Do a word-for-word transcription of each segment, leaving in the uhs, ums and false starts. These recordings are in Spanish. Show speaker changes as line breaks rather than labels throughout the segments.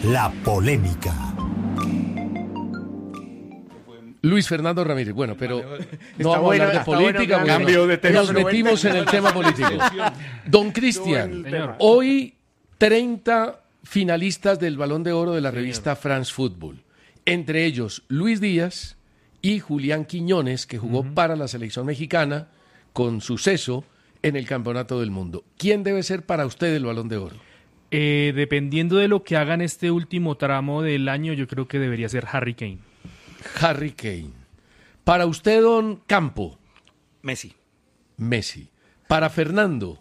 La polémica.
Luis Fernando Ramírez. Bueno, pero no
Está
vamos
bueno,
a hablar de
está
política.
bueno,
porque
cambio de tema.
nos metimos en el tema político. Don Cristian,
Señor.
hoy treinta finalistas del Balón de Oro de la revista France Football. Entre ellos Luis Díaz y Julián Quiñones, que jugó uh-huh. para la selección mexicana con suceso en el Campeonato del Mundo. ¿Quién debe ser para usted el Balón de Oro?
Eh, dependiendo de lo que haga en este último tramo del año, yo creo que debería ser Harry Kane.
Harry Kane. Para usted, don Campo.
Messi.
Messi. Para Fernando.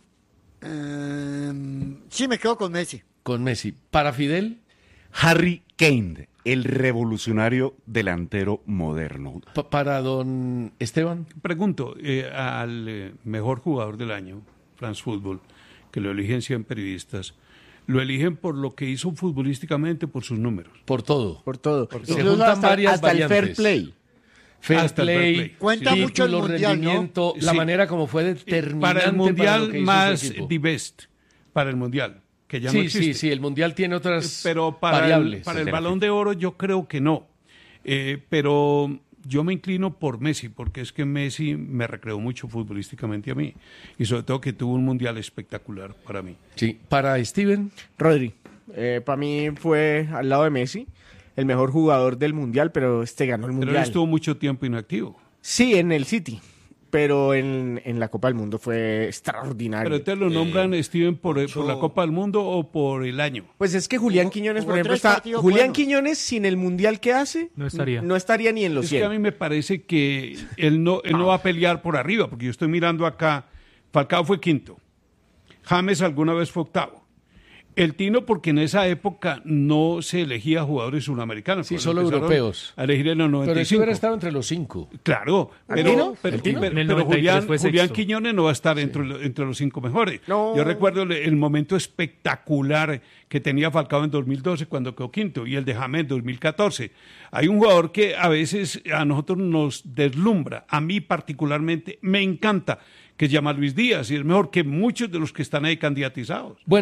Um, sí, me quedo con Messi.
Con Messi. Para Fidel.
Harry Kane, el revolucionario delantero moderno.
Pa- para don Esteban.
Pregunto eh, al eh, mejor jugador del año, France Football, que lo eligen cien periodistas, ¿lo eligen por lo que hizo futbolísticamente, por sus números?
Por todo.
Por todo.
Se
Incluso
juntan
hasta,
varias
hasta el fair
variantes.
play.
Fair
Hasta el fair
play,
play.
Cuenta
título,
mucho el mundial, ¿no?
rendimiento, la
Sí.
manera como fue determinante
Para el
para
mundial
lo que hizo
más
su equipo.
the best, para el mundial, que ya
sí,
no existe.
sí, sí, el mundial tiene otras
Pero para
variables.
el, para el Balón de Oro yo creo que no. Eh, pero yo me inclino por Messi, porque es que Messi me recreó mucho futbolísticamente a mí. Y sobre todo que tuvo un mundial espectacular para mí.
Sí, para Steven.
Rodri. Eh, para mí fue al lado de Messi el mejor jugador del mundial, pero este ganó el
Pero él
mundial.
estuvo mucho tiempo inactivo.
Sí, en el City, pero en, en la Copa del Mundo fue extraordinario.
Pero te lo nombran, Steven, por, por la Copa del Mundo o por el año.
Pues es que Julián Quiñones, por
Jugó
ejemplo,
tres
está
partidos
Julián
buenos.
Quiñones sin el mundial que hace,
No estaría.
no estaría ni en los
Es que a mí
cien.
me parece que él no, él no va a pelear por arriba, porque yo estoy mirando acá, Falcao fue quinto, James alguna vez fue octavo. El Tino, porque en esa época no se elegía jugadores sudamericanos.
Sí,
cuando
solo
empezaron
europeos.
A elegir en los noventa y cinco.
Pero eso hubiera estado entre los cinco.
Claro,
¿El
pero,
Tino?
pero,
¿El Tino?
pero-
En el
pero
noventa y tres
Julián,
fue
Julián
sexto.
Quiñones no va a estar entre, lo- entre los cinco mejores.
No.
Yo recuerdo el, el momento espectacular que tenía Falcao en dos mil doce cuando quedó quinto y el de James en dos mil catorce. Hay un jugador que a veces a nosotros nos deslumbra, a mí particularmente me encanta, que se llama Luis Díaz y es mejor que muchos de los que están ahí candidatizados.
Bueno,